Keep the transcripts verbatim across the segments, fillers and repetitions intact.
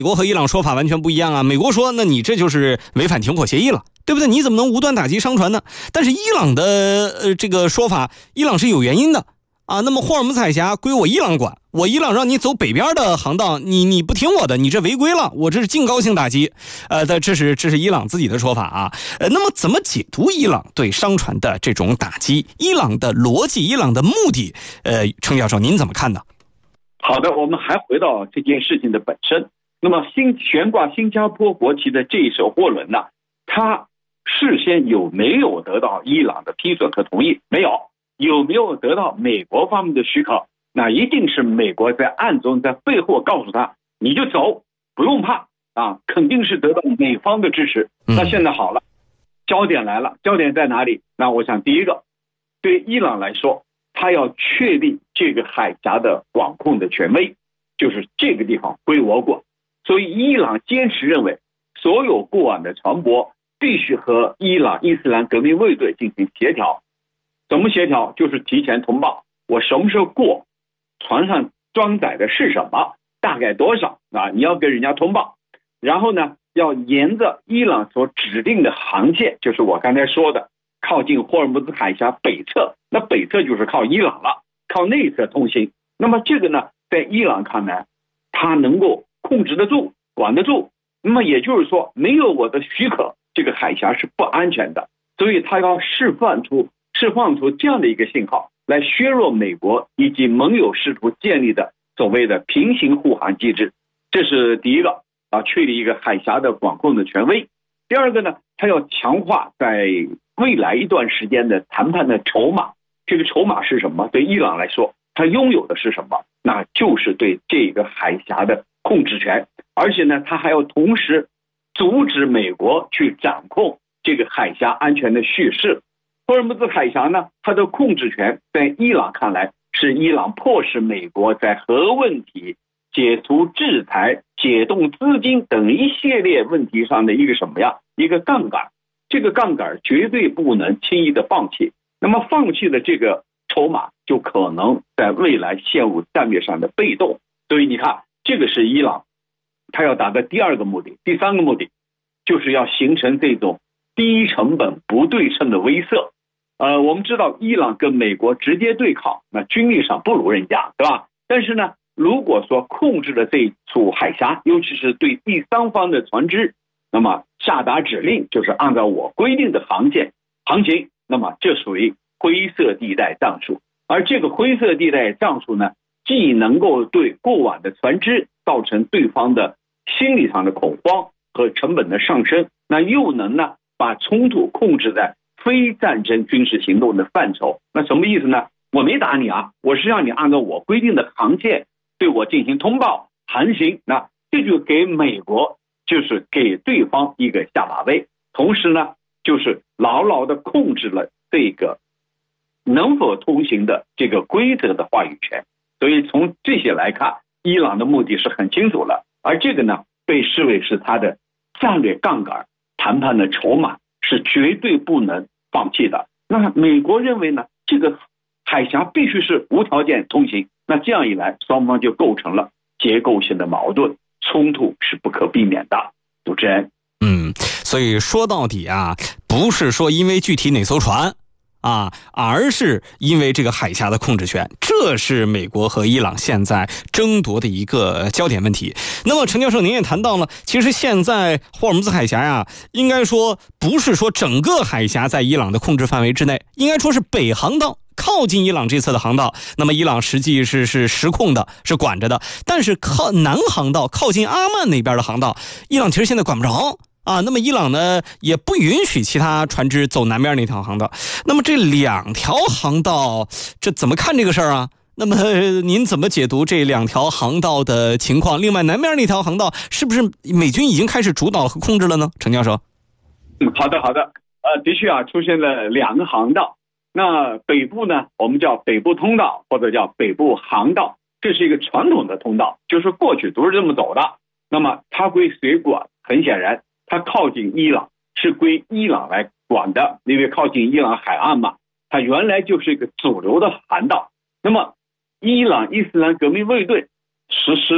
美国和伊朗说法完全不一样啊。美国说，那你这就是违反停火协议了，对不对？你怎么能无端打击商船呢？但是伊朗的呃这个说法，伊朗是有原因的啊。那么霍尔木兹海峡归我伊朗管，我伊朗让你走北边的航道，你你不听我的，你这违规了，我这是警告性打击。呃，这是这是伊朗自己的说法啊。呃，那么怎么解读伊朗对商船的这种打击？伊朗的逻辑，伊朗的目的，呃，程教授您怎么看呢？ 好的，我们还回到这件事情的本身。那么新悬挂新加坡国旗的这一艘货轮呢，它事先有没有得到伊朗的批准和同意？没有。有没有得到美国方面的许可？那一定是美国在暗中在背后告诉他，你就走，不用怕啊，肯定是得到美方的支持。那现在好了，焦点来了，焦点在哪里？那我想第一个，对伊朗来说，他要确定这个海峡的管控的权威，就是这个地方归我管。所以伊朗坚持认为，所有过往的船舶必须和伊朗伊斯兰革命卫队进行协调。怎么协调？就是提前通报，我什么时候过，船上装载的是什么，大概多少啊？你要给人家通报。然后呢，要沿着伊朗所指定的航线，就是我刚才说的，靠近霍尔木兹海峡北侧，那北侧就是靠伊朗了，靠内侧通行。那么这个呢，在伊朗看来，他能够控制得住，管得住。那么也就是说，没有我的许可，这个海峡是不安全的。所以他要释放出释放出这样的一个信号，来削弱美国以及盟友试图建立的所谓的平行护航机制。这是第一个啊，确立一个海峡的管控的权威。第二个呢，他要强化在未来一段时间的谈判的筹码。这个筹码是什么？对伊朗来说，他拥有的是什么？那就是对这个海峡的控制权，而且呢，他还要同时阻止美国去掌控这个海峡安全的叙事。霍尔木兹海峡呢，它的控制权在伊朗看来是伊朗迫使美国在核问题、解除制裁、解冻资金等一系列问题上的一个什么呀？一个杠杆。这个杠杆绝对不能轻易的放弃。那么放弃的这个筹码，就可能在未来陷入战略上的被动。所以你看，这个是伊朗他要达到第二个目的。第三个目的就是要形成这种低成本不对称的威慑。呃，我们知道伊朗跟美国直接对抗，那军力上不如人家，对吧？但是呢，如果说控制了这一处海峡，尤其是对第三方的船只，那么下达指令就是按照我规定的航线航行，那么这属于灰色地带战术。而这个灰色地带战术呢，既能够对过往的船只造成对方的心理上的恐慌和成本的上升，那又能呢把冲突控制在非战争军事行动的范畴。那什么意思呢？我没打你啊，我是让你按照我规定的航线对我进行通报航行。那这就给美国就是给对方一个下马威，同时呢就是牢牢的控制了这个能否通行的这个规则的话语权。所以从这些来看，伊朗的目的是很清楚了，而这个呢被视为是他的战略杠杆，谈判的筹码是绝对不能放弃的。那美国认为呢，这个海峡必须是无条件通行，那这样一来，双方就构成了结构性的矛盾，冲突是不可避免的。主持人， 嗯，所以说到底啊，不是说因为具体哪艘船啊，而是因为这个海峡的控制权，这是美国和伊朗现在争夺的一个焦点问题。那么陈教授您也谈到了，其实现在霍尔木兹海峡呀，应该说不是说整个海峡在伊朗的控制范围之内，应该说是北航道靠近伊朗这侧的航道，那么伊朗实际是是实控的，是管着的。但是靠南航道靠近阿曼那边的航道，伊朗其实现在管不着啊，那么伊朗呢也不允许其他船只走南边那条航道。那么这两条航道，这怎么看这个事儿啊？那么您怎么解读这两条航道的情况？另外南边那条航道是不是美军已经开始主导和控制了呢？陈教授。 嗯，好的好的。呃，的确啊，出现了两个航道。那北部呢，我们叫北部通道或者叫北部航道，这是一个传统的通道，就是过去都是这么走的。那么它归谁管？很显然它靠近伊朗，是归伊朗来管的，因为靠近伊朗海岸嘛，它原来就是一个主流的航道。那么伊朗伊斯兰革命卫队实施了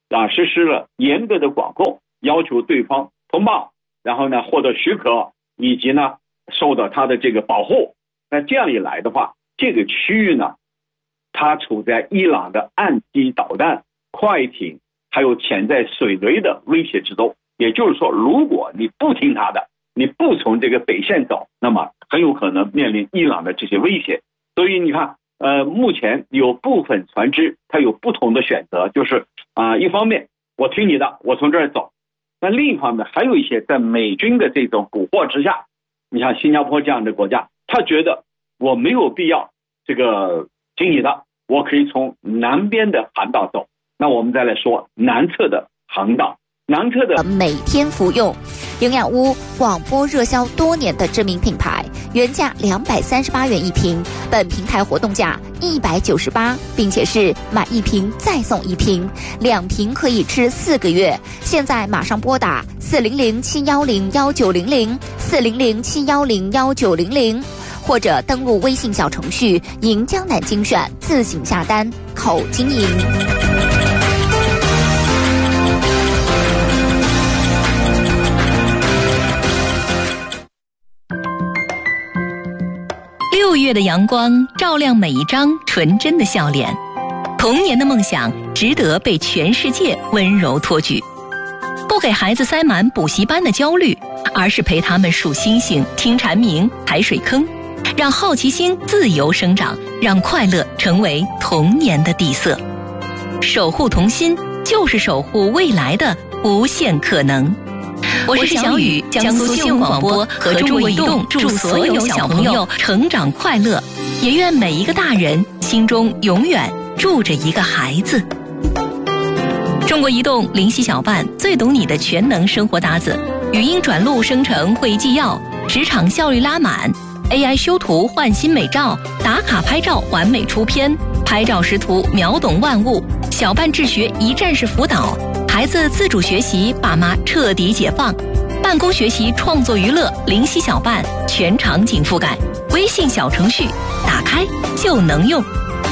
啊实施了严格的管控，要求对方通报，然后呢获得许可，以及呢受到他的这个保护。那这样一来的话，这个区域呢，它处在伊朗的岸基导弹、快艇还有潜在水雷的威胁之中。也就是说，如果你不听他的，你不从这个北线走，那么很有可能面临伊朗的这些威胁。所以你看，呃，目前有部分船只它有不同的选择，就是啊、呃，一方面我听你的，我从这儿走；那另一方面还有一些在美军的这种蛊惑之下，你像新加坡这样的国家，他觉得我没有必要这个听你的，我可以从南边的航道走。那我们再来说南侧的航道。南侧的每天服用营养屋广播热销多年的知名品牌，原价两百三十八元一瓶，本平台活动价一百九十八，并且是买一瓶再送一瓶，两瓶可以吃四个月。现在马上拨打四零零七幺零幺九零零四零零七幺零幺九零零，或者登录微信小程序“银江南精选”，自行下单，口经营。 六月的阳光照亮每一张纯真的笑脸，童年的梦想值得被全世界温柔托举。不给孩子塞满补习班的焦虑，而是陪他们数星星、听蝉鸣、踩水坑，让好奇心自由生长，让快乐成为童年的底色。守护童心，就是守护未来的无限可能。我是小雨，江苏新闻广播和中国移动祝所有小朋友成长快乐，也愿每一个大人心中永远住着一个孩子。中国移动灵犀小办最懂你的全能生活搭子，语音转录生成会议纪要，职场效率拉满， A I 修图焕新美照，打卡拍照完美出片，拍照识图秒懂万物，小办治学一站式辅导，孩子自主学习，爸妈彻底解放，办公学习创作娱乐，灵犀小办全场景覆盖，微信小程序打开就能用。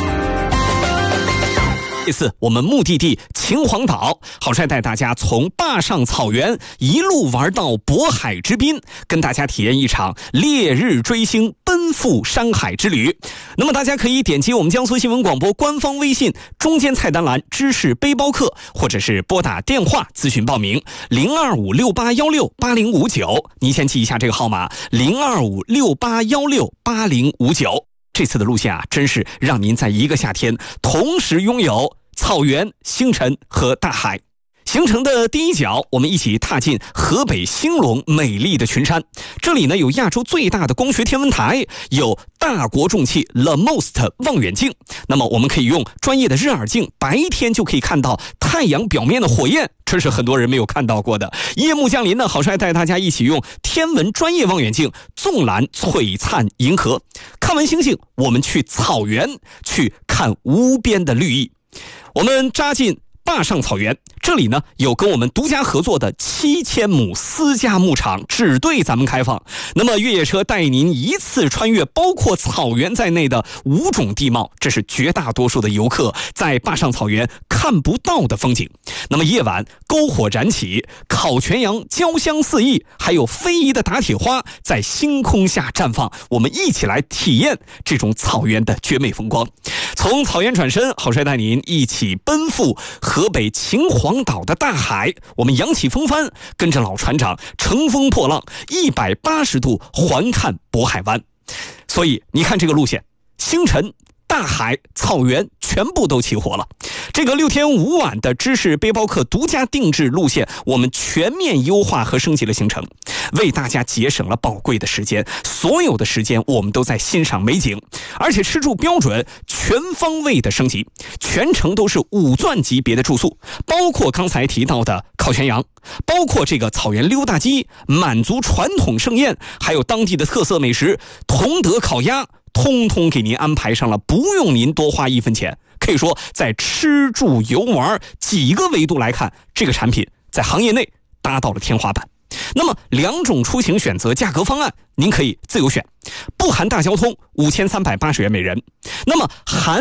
这次我们目的地秦皇岛，郝帅带大家从坝上草原一路玩到渤海之滨，跟大家体验一场烈日追星奔赴山海之旅。那么大家可以点击我们江苏新闻广播官方微信中间菜单栏知识背包客，或者是拨打电话咨询报名零二五六八幺六八零五九，您先记一下这个号码零二五六八幺六八零五九。这次的路线啊，真是让您在一个夏天同时拥有草原、星辰和大海。行程的第一脚，我们一起踏进河北兴隆美丽的群山。这里呢有亚洲最大的光学天文台，有大国重器 The Most 望远镜。那么我们可以用专业的日耳镜，白天就可以看到太阳表面的火焰，这是很多人没有看到过的。夜幕降临呢，郝帅带大家一起用天文专业望远镜纵览璀璨银河。看完星星，我们去草原，去看无边的绿意。我们扎进坝上草原，这里呢有跟我们独家合作的七千亩私家牧场，只对咱们开放。那么越野车带您一次穿越包括草原在内的五种地貌，这是绝大多数的游客在坝上草原看不到的风景。那么夜晚篝火燃起，烤全羊焦香四溢，还有非遗的打铁花在星空下绽放，我们一起来体验这种草原的绝美风光。从草原转身，郝帅带您一起奔赴河北秦皇岛的大海，我们扬起风帆，跟着老船长乘风破浪，一百八十度环看渤海湾。所以你看这个路线，星辰、大海、草原全部都齐活了。这个六天五晚的知识背包客独家定制路线，我们全面优化和升级了行程，为大家节省了宝贵的时间。所有的时间我们都在欣赏美景，而且吃住标准全方位的升级，全程都是五钻级别的住宿，包括刚才提到的烤全羊，包括这个草原溜达鸡、满族传统盛宴，还有当地的特色美食同德烤鸭，通通给您安排上了，不用您多花一分钱。可以说在吃住游玩几个维度来看，这个产品在行业内达到了天花板。那么两种出行选择价格方案您可以自由选，不含大交通五千三百八十元每人，那么含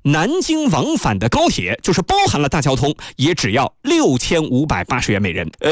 南京往返的高铁，就是包含了大交通，也只要六千五百八十元每人。呃。